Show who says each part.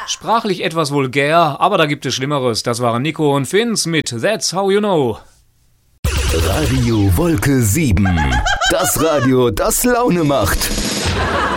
Speaker 1: Sprachlich etwas vulgär, aber da gibt es Schlimmeres. Das waren Nico und Vince mit That's How You Know.
Speaker 2: Radio Wolke 7. Das Radio, das Laune macht.